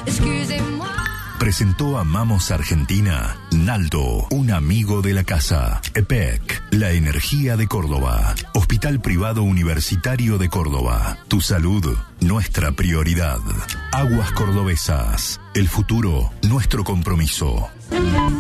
Presentó Amamos Argentina, Naldo, un amigo de la casa. EPEC, la energía de Córdoba. Hospital Privado Universitario de Córdoba. Tu salud, nuestra prioridad. Aguas Cordobesas, el futuro, nuestro compromiso.